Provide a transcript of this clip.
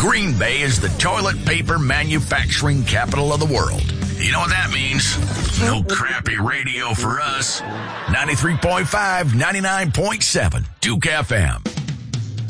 Green Bay is the toilet paper manufacturing capital of the world. You know what that means? No crappy radio for us. 93.5, 99.7, Duke FM.